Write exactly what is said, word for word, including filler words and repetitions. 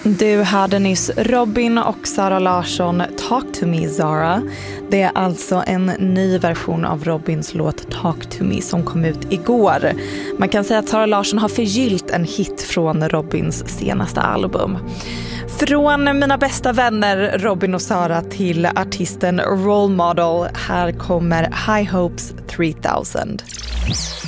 Du hörde nyss Robin och Zara Larsson Talk to me Zara. Det är alltså en ny version av Robins låt Talk to me som kom ut igår. Man kan säga att Zara Larsson har förgyllt en hit från Robins senaste album. Från mina bästa vänner Robin och Zara till artisten Role Model, här kommer High Hopes tre tusen.